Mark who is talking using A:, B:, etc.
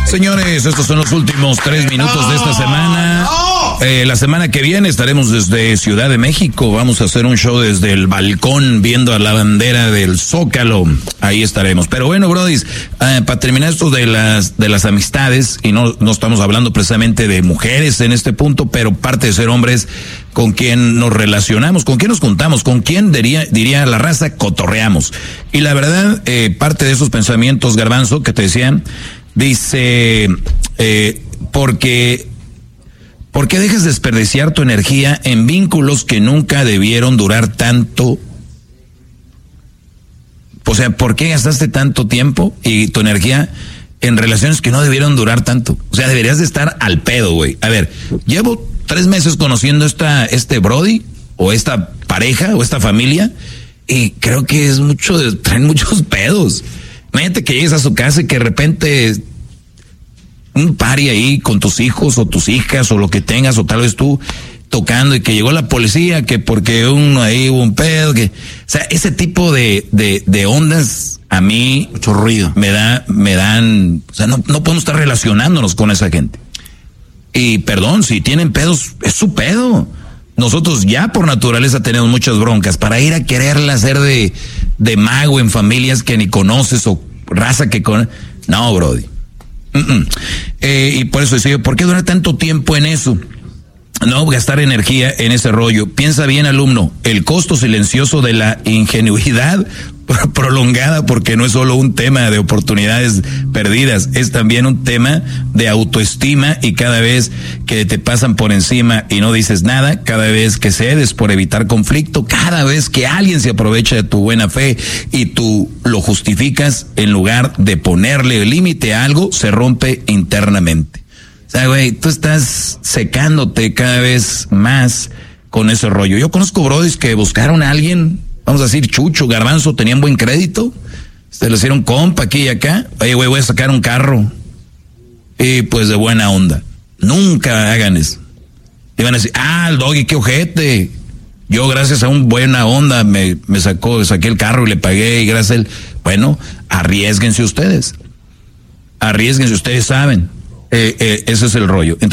A: Señores, estos son los últimos 3 minutos de esta semana. La semana que viene estaremos desde Ciudad de México. Vamos a hacer un show desde el balcón viendo a la bandera del Zócalo. Ahí estaremos. Pero bueno, brodis, para terminar esto de las amistades, y no estamos hablando precisamente de mujeres en este punto, pero parte de ser hombres, con quién nos relacionamos, con quién nos juntamos, con quién diría la raza, cotorreamos. Y la verdad, parte de esos pensamientos, Garbanzo, que te decían, dice, ¿por qué dejas desperdiciar tu energía en vínculos que nunca debieron durar tanto? O sea, ¿por qué gastaste tanto tiempo y tu energía en relaciones que no debieron durar tanto? O sea, deberías de estar al pedo, güey. A ver, llevo 3 meses conociendo este brody, o esta pareja, o esta familia, y creo que es traen muchos pedos. Imagínate que llegues a su casa y que de repente un party ahí con tus hijos o tus hijas o lo que tengas, o tal vez tú tocando, y que llegó la policía, que porque uno ahí hubo un pedo, que, o sea, ese tipo de ondas a mí
B: mucho ruido
A: me dan, o sea, no podemos estar relacionándonos con esa gente. Y perdón, si tienen pedos, es su pedo. Nosotros ya por naturaleza tenemos muchas broncas. Para ir a quererla hacer de mago en familias que ni conoces, o raza que conoces. No, brody. Y por eso decía, ¿por qué durar tanto tiempo en eso? No gastar energía en ese rollo. Piensa bien, alumno, el costo silencioso de la ingenuidad prolongada, porque no es solo un tema de oportunidades perdidas, es también un tema de autoestima, y cada vez que te pasan por encima y no dices nada, cada vez que cedes por evitar conflicto, cada vez que alguien se aprovecha de tu buena fe y tú lo justificas, en lugar de ponerle límite a algo, se rompe internamente. O sea, güey, tú estás secándote cada vez más con ese rollo. Yo conozco brodis que buscaron a alguien, vamos a decir Chucho, Garbanzo, tenían buen crédito, se lo hicieron compa aquí y acá. Oye, güey, voy a sacar un carro. Y pues de buena onda. Nunca hagan eso. Y van a decir, el Doggy, qué ojete. Yo gracias a un buena onda saqué el carro y le pagué, y gracias a él. Bueno, arriésguense ustedes. Arriésguense, ustedes saben. Ese es el rollo. Entonces,